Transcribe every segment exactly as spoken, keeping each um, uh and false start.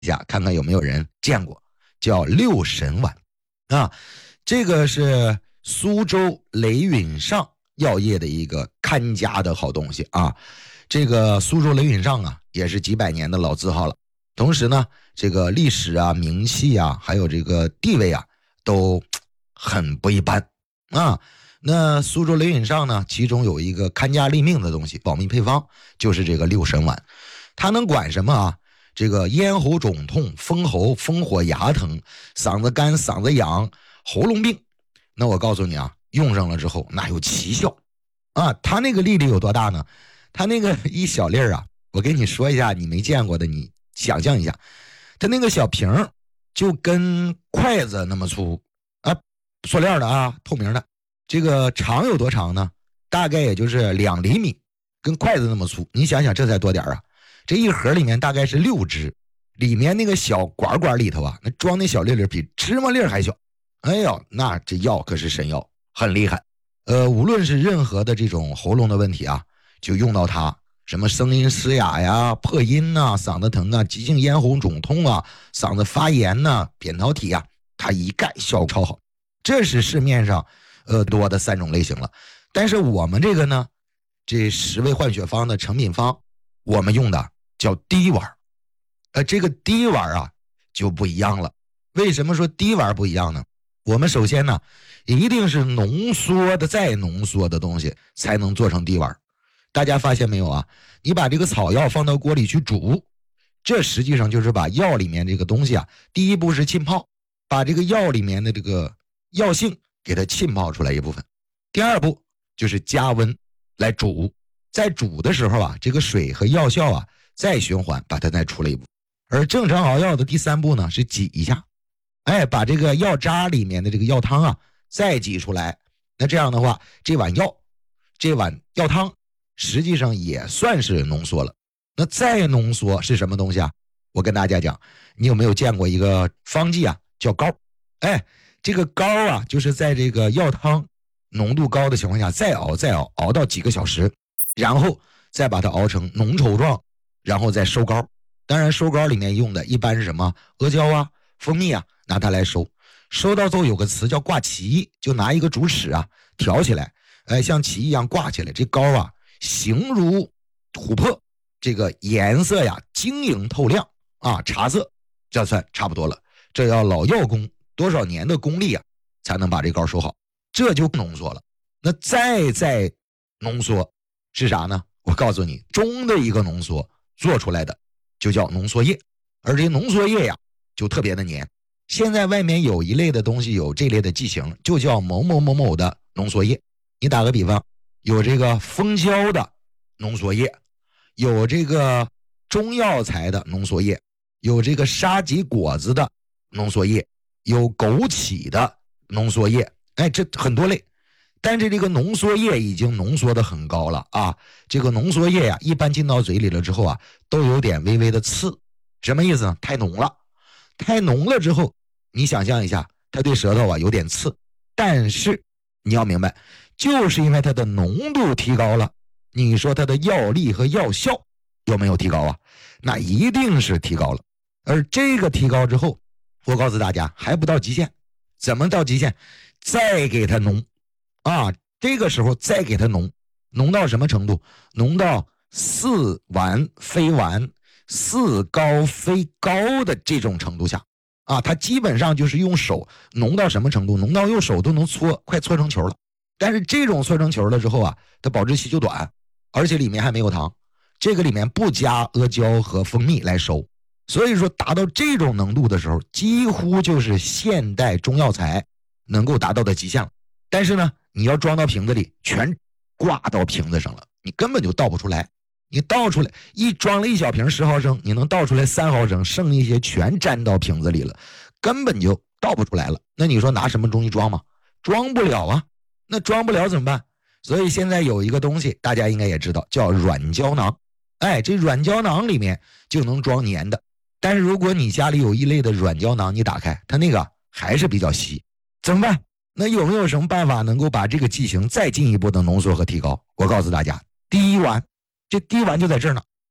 一下，看看有没有人见过，叫六神丸啊。这个是苏州雷允上药业的一个看家的好东西啊。这个苏州雷允上啊，也是几百年的老字号了。同时呢，这个历史啊、名气啊，还有这个地位啊，都很不一般啊。那苏州雷允上呢，其中有一个看家立命的东西，保密配方，就是这个六神丸。它能管什么啊？这个咽喉肿痛、风喉、风火、牙疼、嗓子干、嗓子痒、喉咙病。那我告诉你啊，用上了之后那有奇效啊！它那个粒粒有多大呢？它那个一小粒儿啊，我跟你说一下，你没见过的，你想象一下，它那个小瓶就跟筷子那么粗啊，塑料的啊，透明的。这个长有多长呢？大概也就是两厘米，跟筷子那么粗。你想想，这才多点啊！这一盒里面大概是六支，里面那个小管管里头啊，那装那小粒粒比芝麻粒还小。哎呦，那这药可是神药，很厉害。呃，无论是任何的这种喉咙的问题啊，就用到它。什么声音嘶哑呀、破音呐、嗓子疼啊、急性咽喉肿痛啊、嗓子发炎呐、扁桃体啊，它一概效果超好。这是市面上呃多的三种类型了。但是我们这个呢，这十味换血方的成品方，我们用的叫滴丸。呃，这个滴丸啊就不一样了。为什么说滴丸不一样呢？我们首先呢，一定是浓缩的再浓缩的东西才能做成滴丸。大家发现没有啊？你把这个草药放到锅里去煮，这实际上就是把药里面这个东西啊，第一步是浸泡，把这个药里面的这个药性给它浸泡出来一部分。第二步就是加温来煮，在煮的时候啊，这个水和药效啊再循环把它再出来一步。而正常熬药的第三步呢是挤一下，哎，把这个药渣里面的这个药汤啊再挤出来。那这样的话，这碗药这碗药汤实际上也算是浓缩了。那再浓缩是什么东西啊？我跟大家讲，你有没有见过一个方剂啊，叫膏？哎，这个膏啊，就是在这个药汤浓度高的情况下再熬再熬，熬到几个小时，然后再把它熬成浓稠状，然后再收膏。当然收膏里面用的一般是什么？阿胶啊、蜂蜜啊，拿它来收。收到之后有个词叫挂旗，就拿一个竹尺啊挑起来，哎，像旗一样挂起来。这膏啊形如琥珀，这个颜色呀晶莹透亮啊，茶色，这算差不多了。这要老药工多少年的功力啊，才能把这膏收好，这就浓缩了。那再再浓缩是啥呢？我告诉你，中的一个浓缩做出来的就叫浓缩液，而这浓缩液呀就特别的黏。现在外面有一类的东西有这类的剂型，就叫某某某某的浓缩液。你打个比方，有这个蜂胶的浓缩液，有这个中药材的浓缩液，有这个沙棘果子的浓缩液，有枸杞的浓缩液，哎，这很多类。但是这个浓缩液已经浓缩的很高了啊！这个浓缩液呀、啊，一般进到嘴里了之后啊，都有点微微的刺。什么意思呢？太浓了，太浓了之后，你想象一下，它对舌头啊有点刺。但是你要明白，就是因为它的浓度提高了，你说它的药力和药效有没有提高啊？那一定是提高了。而这个提高之后，我告诉大家还不到极限。怎么到极限？再给它浓啊，这个时候再给它浓，浓到什么程度？浓到似丸非丸、似膏非膏的这种程度下啊，它基本上就是用手浓到什么程度？浓到用手都能搓，快搓成球了。但是这种搓成球了之后啊，它保质期就短，而且里面还没有糖，这个里面不加阿胶和蜂蜜来收。所以说达到这种浓度的时候，几乎就是现代中药材能够达到的极限了。但是呢，你要装到瓶子里，全挂到瓶子上了，你根本就倒不出来。你倒出来一装了一小瓶十毫升，你能倒出来三毫升，剩一些全粘到瓶子里了，根本就倒不出来了。那你说拿什么东西装吗？装不了啊。那装不了怎么办？所以现在有一个东西大家应该也知道，叫软胶囊。哎，这软胶囊里面就能装粘的。但是如果你家里有一类的软胶囊，你打开它那个还是比较稀，怎么办？那有没有什么办法能够把这个剂型再进一步的浓缩和提高？我告诉大家，滴丸，这滴丸就在这儿呢。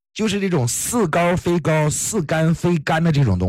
就是这种似膏非膏、似干非干的这种东西。